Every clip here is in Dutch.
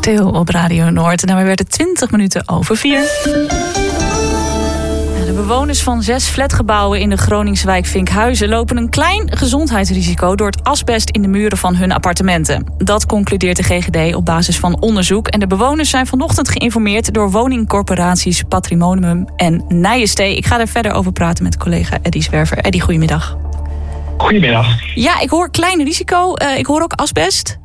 Stil op Radio Noord. En daarmee werd het 20 minuten over 4. De bewoners van 6 flatgebouwen in de Groningse wijk Vinkhuizen lopen een klein gezondheidsrisico door het asbest in de muren van hun appartementen. Dat concludeert de GGD op basis van onderzoek. En de bewoners zijn vanochtend geïnformeerd door woningcorporaties Patrimonium en Nijenstee. Ik ga er verder over praten met collega Eddy Zwerver. Eddy, goedemiddag. Goedemiddag. Ja, ik hoor klein risico. Ik hoor ook asbest.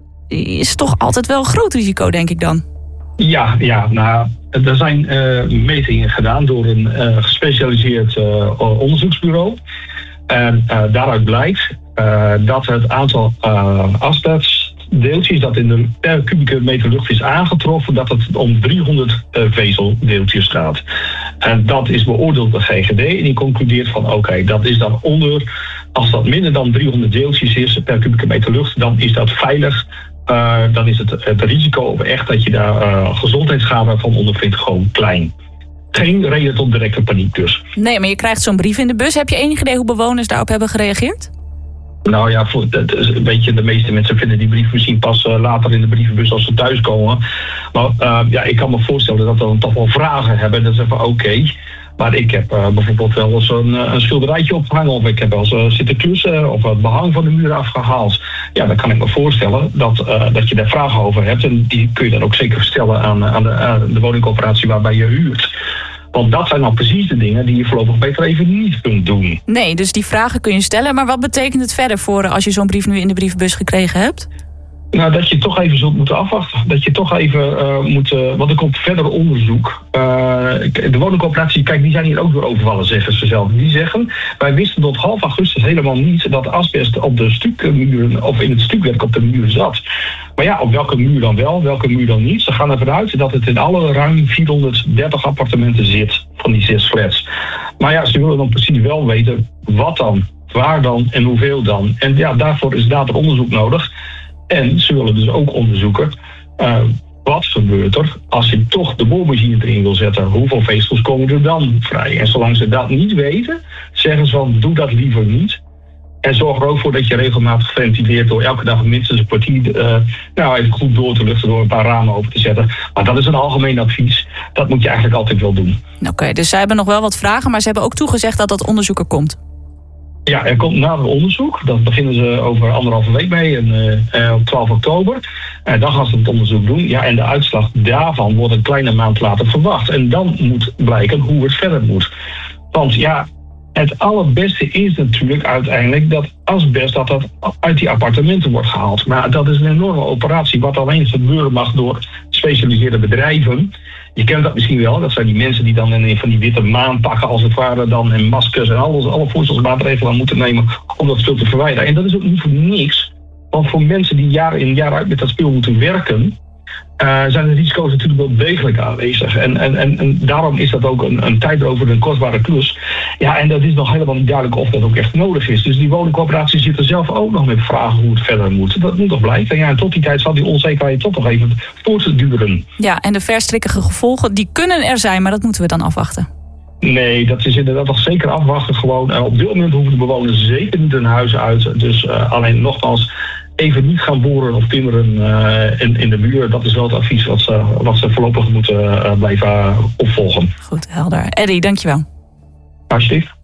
Is toch altijd wel een groot risico, denk ik dan? Ja, nou, er zijn metingen gedaan door een gespecialiseerd onderzoeksbureau. En daaruit blijkt dat het aantal asbestdeeltjes dat in de per kubieke meter lucht is aangetroffen, dat het om 300 vezeldeeltjes gaat. En dat is beoordeeld door de GGD en die concludeert van oké, dat is dan als dat minder dan 300 deeltjes is per kubieke meter lucht, dan is dat veilig. Dan is het risico op echt dat je daar gezondheidsschade van ondervindt gewoon klein. Geen reden tot directe paniek dus. Nee, maar je krijgt zo'n brief in de bus. Heb je enig idee hoe bewoners daarop hebben gereageerd? Nou ja, weet je, de meeste mensen vinden die brief misschien pas later in de brievenbus als ze thuiskomen. Maar ik kan me voorstellen dat we dan toch wel vragen hebben. En dan zeggen we oké. Maar ik heb bijvoorbeeld wel eens een schilderijtje opgehangen. Of ik heb wel eens zitten klussen. Of het behang van de muur afgehaald. Ja, dan kan ik me voorstellen dat je daar vragen over hebt. En die kun je dan ook zeker stellen aan de woningcorporatie waarbij je huurt. Want dat zijn nou precies de dingen die je voorlopig beter even niet kunt doen. Nee, dus die vragen kun je stellen. Maar wat betekent het verder voor als je zo'n brief nu in de brievenbus gekregen hebt? Nou, dat je toch even zult moeten afwachten. Dat je toch even want er komt verder onderzoek. De woningcorporatie, kijk, die zijn hier ook door overvallen, zeggen ze zelf. Die zeggen, wij wisten tot half augustus helemaal niet dat asbest op de stukmuren of in het stukwerk op de muur zat. Maar ja, op welke muur dan wel, welke muur dan niet? Ze gaan ervan uit dat het in alle ruim 430 appartementen zit van die 6 flats. Maar ja, ze willen dan precies wel weten wat dan, waar dan en hoeveel dan. En ja, daarvoor is data onderzoek nodig. En ze willen dus ook onderzoeken wat gebeurt er als je toch de boormachine erin wil zetten. Hoeveel vezels komen er dan vrij? En zolang ze dat niet weten, zeggen ze van doe dat liever niet. En zorg er ook voor dat je regelmatig ventileert door elke dag minstens een kwartier even goed door te luchten door een paar ramen open te zetten. Maar dat is een algemeen advies. Dat moet je eigenlijk altijd wel doen. Oké, dus zij hebben nog wel wat vragen, maar ze hebben ook toegezegd dat dat onderzoek er komt. Ja, er komt nader onderzoek. Dat beginnen ze over 1,5 week mee. En op 12 oktober. Dan gaan ze het onderzoek doen. Ja, en de uitslag daarvan wordt een kleine maand later verwacht. En dan moet blijken hoe het verder moet. Want ja, het allerbeste is natuurlijk uiteindelijk dat asbest dat uit die appartementen wordt gehaald. Maar dat is een enorme operatie wat alleen gebeuren mag door gespecialiseerde bedrijven. Je kent dat misschien wel. Dat zijn die mensen die dan van die witte maan pakken als het ware dan en maskers en alle voorzorgsmaatregelen aan moeten nemen om dat spul te verwijderen. En dat is ook niet voor niks. Want voor mensen die jaar in jaar uit met dat spul moeten werken, zijn de risico's natuurlijk wel degelijk aanwezig. En daarom is dat ook een tijdrover, een kostbare klus. Ja, en dat is nog helemaal niet duidelijk of dat ook echt nodig is. Dus die woningcorporatie zit er zelf ook nog met vragen hoe het verder moet. Dat moet nog blijken. Ja, en tot die tijd zal die onzekerheid toch nog even voortduren. Ja, en de verstrikkige gevolgen, die kunnen er zijn, maar dat moeten we dan afwachten. Nee, dat is inderdaad nog zeker afwachten. Gewoon op dit moment hoeven de bewoners zeker niet hun huis uit. Dus alleen nogmaals, even niet gaan boren of timmeren in de muur. Dat is wel het advies wat ze voorlopig moeten blijven opvolgen. Goed, helder. Eddy, dankjewel. Alsjeblieft.